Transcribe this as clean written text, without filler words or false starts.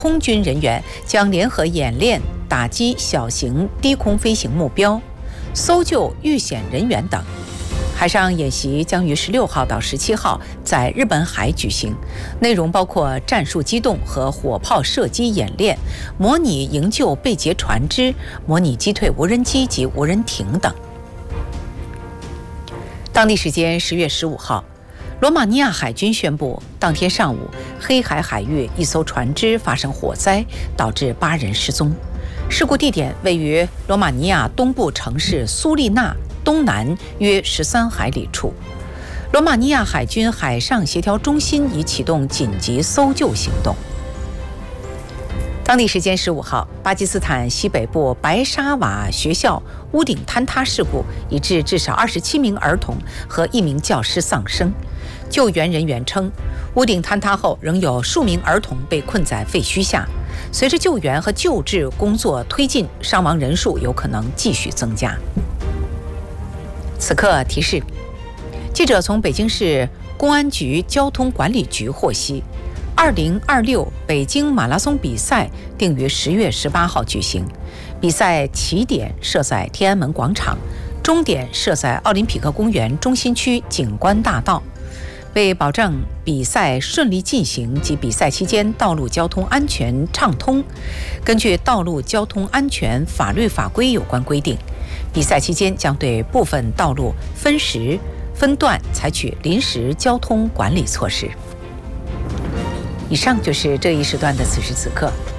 空军人员将联合演练打击小型低空飞行目标、搜救遇险人员等。海上演习将于16号到17号在日本海举行，内容包括战术机动和火炮射击演练、模拟营救被劫船只、模拟击退无人机及无人艇等。当地时间10月15号，罗马尼亚海军宣布，当天上午黑海海域一艘船只发生火灾，导致8人失踪。事故地点位于罗马尼亚东部城市苏利纳东南约13海里处。罗马尼亚海军海上协调中心已启动紧急搜救行动。当地时间15号，巴基斯坦西北部白沙瓦学校屋顶坍塌事故已致至少27名儿童和1名教师丧生。救援人员称，屋顶坍塌后仍有数名儿童被困在废墟下。随着救援和救治工作推进，伤亡人数有可能继续增加。此刻提示，记者从北京市公安局交通管理局获悉，2026北京马拉松比赛定于10月18号举行，比赛起点设在天安门广场，终点设在奥林匹克公园中心区景观大道。为保障比赛顺利进行及比赛期间道路交通安全畅通，根据道路交通安全法律法规有关规定，比赛期间将对部分道路分时分段采取临时交通管理措施。以上就是这一时段的此时此刻。